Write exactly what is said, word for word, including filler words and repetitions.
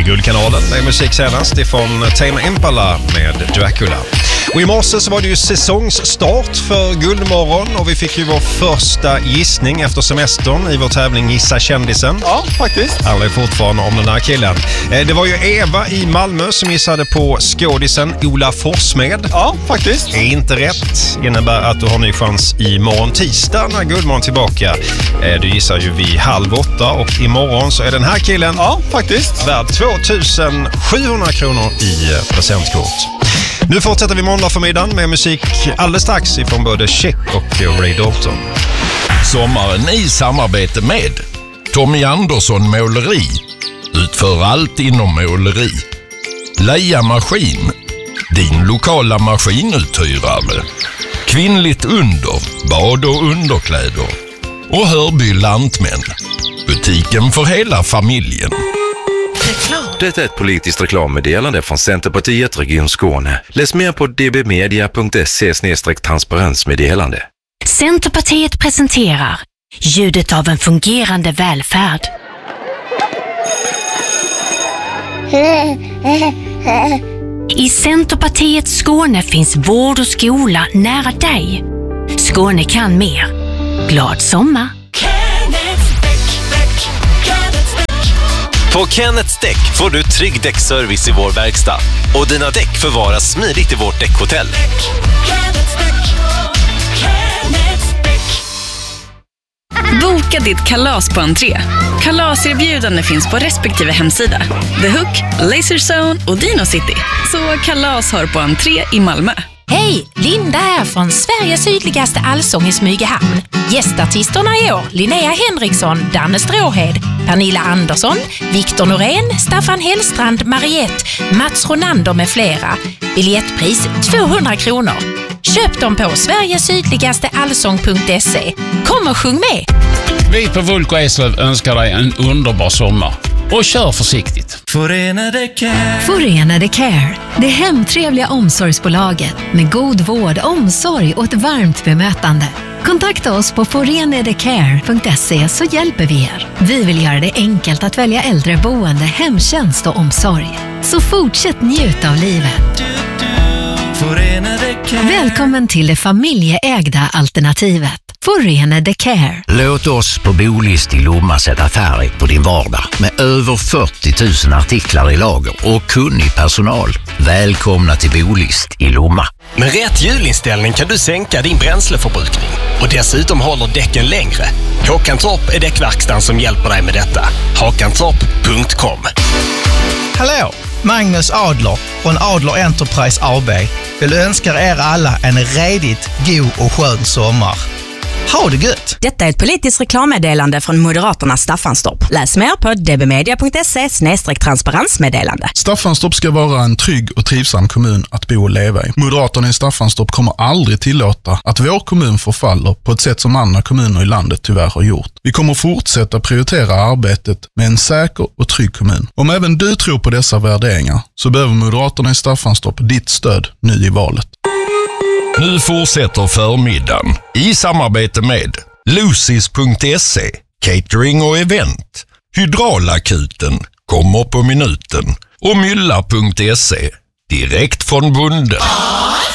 Guldkanalen med musik senast ifrån Tame Impala med Dracula. Och i morse så var det ju säsongsstart för Guldmorgon och vi fick ju vår första gissning efter semestern i vår tävling Gissa kändisen. Ja, faktiskt. Alla fortfarande om den här killen. Det var ju Eva i Malmö som gissade på skådisen Ola Forssmed. Ja, faktiskt. Är inte rätt. Innebär att du har ny chans i morgon tisdag när Guldmorgon tillbaka. Du gissar ju vid halv åtta och imorgon så är den här killen ja, faktiskt värd tvåtusen sjuhundra kronor i presentkort. Nu fortsätter vi måndag förmiddagen med musik alldeles strax ifrån både Check och Ray Dalton. Sommaren i samarbete med Tommy Andersson Måleri. Utför allt inom måleri. Leia Maskin. Din lokala maskinuthyrare. Kvinnligt under. Bad- och underkläder. Och Hörby Lantmän. Butiken för hela familjen. Det är ett politiskt reklammeddelande från Centerpartiet Region Skåne. Läs mer på d b media punkt se slash transparensmeddelande. Centerpartiet presenterar ljudet av en fungerande välfärd. I Centerpartiet Skåne finns vård och skola nära dig. Skåne kan mer. Glad sommar! På Kenneths Däck får du trygg däckservice i vår verkstad. Och dina däck förvaras smidigt i vårt däckhotell. Boka ditt kalas på entré. Kalaserbjudande finns på respektive hemsida. The Hook, Laserzone och Dino City. Så kalas har på entré i Malmö. Hej, Linda här från Sveriges sydligaste allsång i Smygehamn. Gästartisterna i år, Linnea Henriksson, Danne Stråhed, Pernilla Andersson, Viktor Norén, Staffan Hellstrand, Mariette, Mats Ronander med flera. Biljettpris tvåhundra kronor. Köp dem på sverigesydligaste allsång punkt se. Kom och sjung med! Vi på Vulko Eslöv önskar dig en underbar sommar. Och kör försiktigt. Förenade Care. Förenade Care. Det hemtrevliga omsorgsbolaget med god vård, omsorg och ett varmt bemötande. Kontakta oss på forenadecare punkt se så hjälper vi er. Vi vill göra det enkelt att välja äldreboende, hemtjänst och omsorg. Så fortsätt njuta av livet. Välkommen till det familjeägda alternativet. Förenade Care. Låt oss på Bolist i Lomma sätta färg på din vardag med över fyrtio tusen artiklar i lager och kunnig personal. Välkomna till Bolist i Lomma. Med rätt hjulinställning kan du sänka din bränsleförbrukning och dessutom håller däcken längre. Håkantorp är däckverkstan som hjälper dig med detta. hakantorp punkt com. Hallå, Magnus Adler från Adler Enterprise A B vill önska er alla en redigt god och skön sommar. Ha det gött! Detta är ett politiskt reklammeddelande från Moderaterna Staffanstorp. Läs mer på d b media punkt se slash transparensmeddelande. Staffanstorp ska vara en trygg och trivsam kommun att bo och leva i. Moderaterna i Staffanstorp kommer aldrig tillåta att vår kommun förfaller på ett sätt som andra kommuner i landet tyvärr har gjort. Vi kommer fortsätta prioritera arbetet med en säker och trygg kommun. Om även du tror på dessa värderingar så behöver Moderaterna i Staffanstorp ditt stöd nu i valet. Nu fortsätter förmiddagen i samarbete med Lucis punkt se, catering och event, Hydraulakuten, kommer på minuten och Mylla punkt se, direkt från bonden.